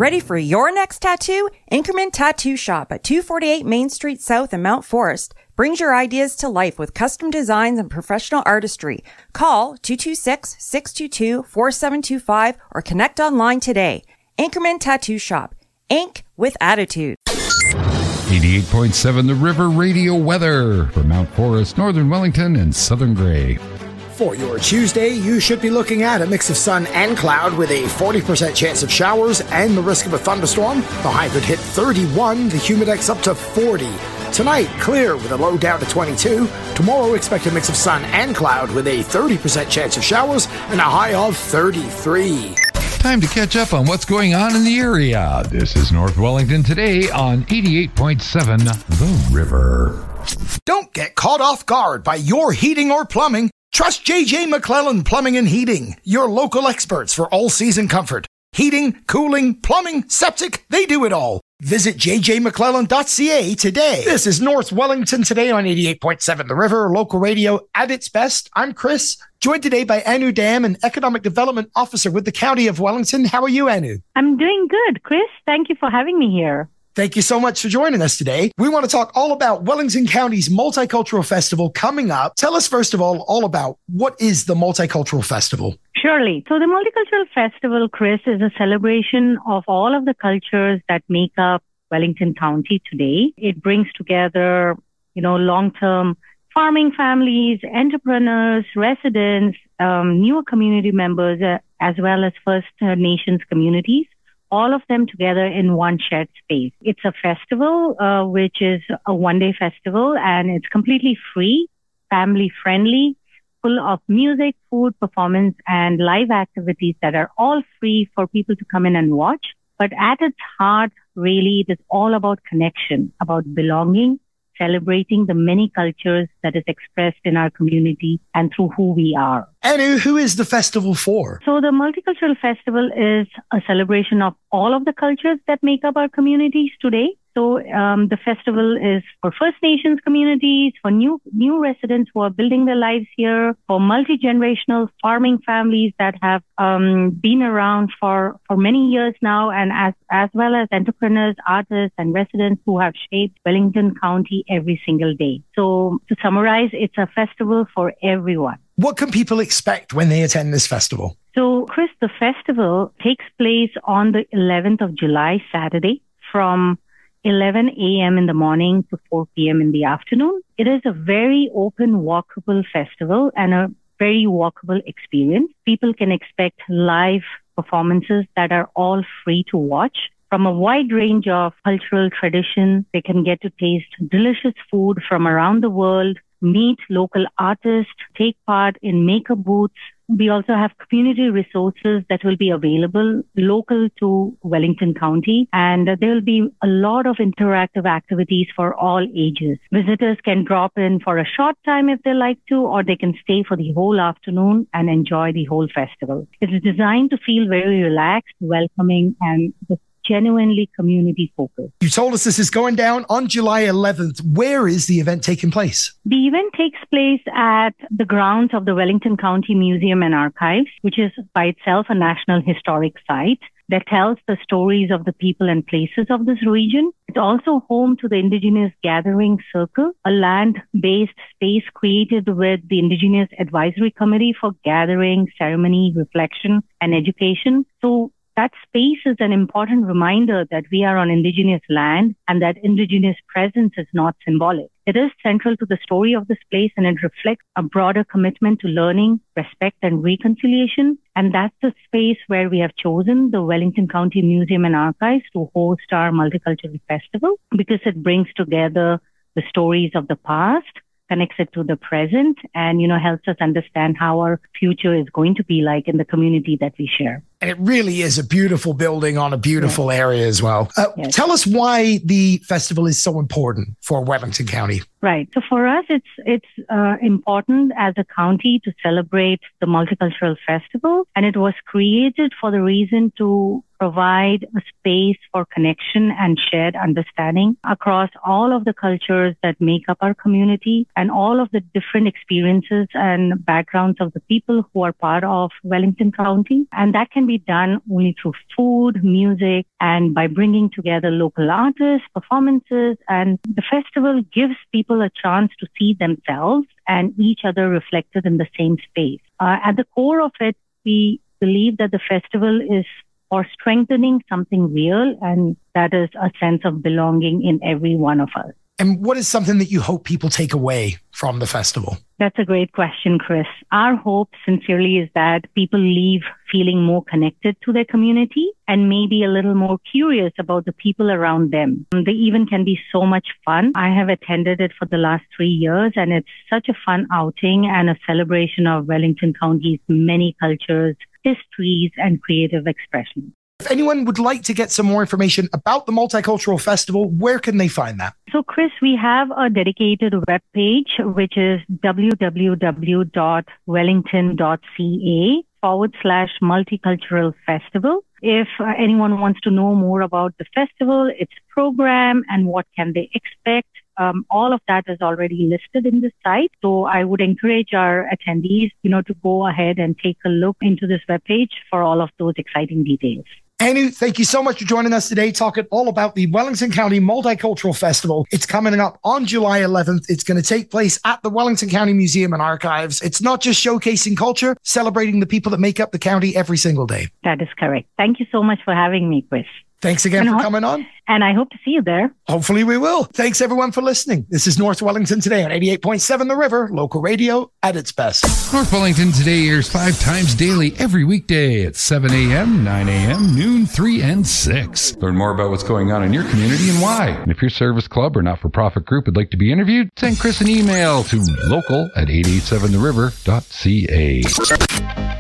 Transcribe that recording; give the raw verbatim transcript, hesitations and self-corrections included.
Ready for your next tattoo? Inkerman Tattoo Shop at two forty-eight Main Street South in Mount Forest brings your ideas to life with custom designs and professional artistry. Call two two six, six two two, four seven two five or connect online today. Inkerman Tattoo Shop. Ink with attitude. eighty-eight point seven The River Radio weather for Mount Forest, Northern Wellington, and Southern Grey. For your Tuesday, you should be looking at a mix of sun and cloud with a forty percent chance of showers and the risk of a thunderstorm. The high could hit thirty-one, the humidex up to forty. Tonight, clear with a low down to twenty-two. Tomorrow, expect a mix of sun and cloud with a thirty percent chance of showers and a high of thirty-three. Time to catch up on what's going on in the area. This is North Wellington today on eighty-eight point seven The River. Don't get caught off guard by your heating or plumbing. Trust J J McClellan Plumbing and Heating, your local experts for all-season comfort. Heating, cooling, plumbing, septic, they do it all. Visit j j mcclellan dot c a today. This is North Wellington today on eighty-eight point seven The River, local radio at its best. I'm Chris, joined today by Anu Dam, an Economic Development Officer with the County of Wellington. How are you, Anu? I'm doing good, Chris. Thank you for having me here. Thank you so much for joining us today. We want to talk all about Wellington County's Multicultural Festival coming up. Tell us, first of all, all about what is the Multicultural Festival? Surely. So the Multicultural Festival, Chris, is a celebration of all of the cultures that make up Wellington County today. It brings together, you know, long-term farming families, entrepreneurs, residents, um, newer community members, uh, as well as First Nations communities, all of them together in one shared space. It's a festival, uh, which is a one-day festival, and it's completely free, family-friendly, full of music, food, performance, and live activities that are all free for people to come in and watch. But at its heart, really, it is all about connection, about belonging, celebrating the many cultures that is expressed in our community and through who we are. Anu, who is the festival for? So the Multicultural Festival is a celebration of all of the cultures that make up our communities today. So um, the festival is for First Nations communities, for new new residents who are building their lives here, for multi-generational farming families that have um, been around for, for many years now, and as, as well as entrepreneurs, artists, and residents who have shaped Wellington County every single day. So to summarize, it's a festival for everyone. What can people expect when they attend this festival? So, Chris, the festival takes place on the eleventh of July, Saturday, from eleven a.m. in the morning to four p.m. in the afternoon. It is a very open, walkable festival and a very walkable experience. People can expect live performances that are all free to watch. From a wide range of cultural traditions, they can get to taste delicious food from around the world, meet local artists, take part in maker booths. We also have community resources that will be available local to Wellington County, and there will be a lot of interactive activities for all ages. Visitors can drop in for a short time if they like to, or they can stay for the whole afternoon and enjoy the whole festival. It is designed to feel very relaxed, welcoming, and just genuinely community focused. You told us this is going down on July eleventh. Where is the event taking place? The event takes place at the grounds of the Wellington County Museum and Archives, which is by itself a National Historic Site that tells the stories of the people and places of this region. It's also home to the Indigenous Gathering Circle, a land-based space created with the Indigenous Advisory Committee for gathering, ceremony, reflection, and education. So that space is an important reminder that we are on Indigenous land and that Indigenous presence is not symbolic. It is central to the story of this place, and it reflects a broader commitment to learning, respect, and reconciliation. And that's the space where we have chosen the Wellington County Museum and Archives to host our Multicultural Festival, because it brings together the stories of the past, connects it to the present, and, you know, helps us understand how our future is going to be like in the community that we share. And it really is a beautiful building on a beautiful yes. area as well. Uh, yes. Tell us why the festival is so important for Wellington County. Right. So for us, it's it's uh, important as a county to celebrate the Multicultural Festival. And it was created for the reason to provide a space for connection and shared understanding across all of the cultures that make up our community and all of the different experiences and backgrounds of the people who are part of Wellington County. And that can be done only through food, music, and by bringing together local artists, performances, and the festival gives people a chance to see themselves and each other reflected in the same space. Uh, at the core of it, we believe that the festival is for strengthening something real, and that is a sense of belonging in every one of us. And what is something that you hope people take away from the festival? That's a great question, Chris. Our hope sincerely is that people leave feeling more connected to their community and maybe a little more curious about the people around them. The event can be so much fun. I have attended it for the last three years and it's such a fun outing and a celebration of Wellington County's many cultures, histories, and creative expressions. If anyone would like to get some more information about the Multicultural Festival, where can they find that? So, Chris, we have a dedicated webpage, which is www.wellington.ca forward slash multicultural festival. If uh, anyone wants to know more about the festival, its program, and what can they expect, um, all of that is already listed in the site. So I would encourage our attendees, you know, to go ahead and take a look into this webpage for all of those exciting details. Anu, thank you so much for joining us today, talking all about the Wellington County Multicultural Festival. It's coming up on July eleventh. It's going to take place at the Wellington County Museum and Archives. It's not just showcasing culture, celebrating the people that make up the county every single day. That is correct. Thank you so much for having me, Chris. Thanks again and for ho- coming on. And I hope to see you there. Hopefully we will. Thanks everyone for listening. This is North Wellington Today on eighty-eight point seven The River, local radio at its best. North Wellington Today airs five times daily every weekday at seven a.m., nine a.m., noon, three, and six. Learn more about what's going on in your community and why. And if your service club or not-for-profit group would like to be interviewed, send Chris an email to local at eight eight seven the river dot c a.